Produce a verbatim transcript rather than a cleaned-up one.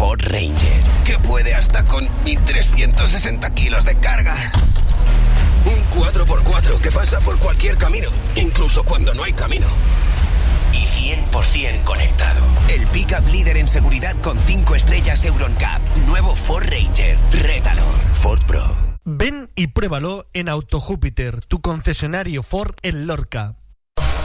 Ford Ranger, que puede hasta con trescientos sesenta kilos de carga. Un cuatro por cuatro que pasa por cualquier camino, incluso cuando no hay camino. Y cien por ciento conectado. El pick-up líder en seguridad con cinco estrellas EuronCap. Nuevo Ford Ranger. Rétalo. Ford Pro. Ven y pruébalo en Auto Júpiter, tu concesionario Ford en Lorca.